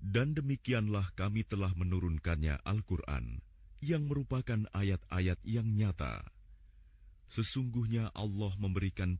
Dan demikianlah kami telah menurunkannya Al-Quran, yang merupakan ayat-ayat yang nyata. Sesungguhnya Allah memberikan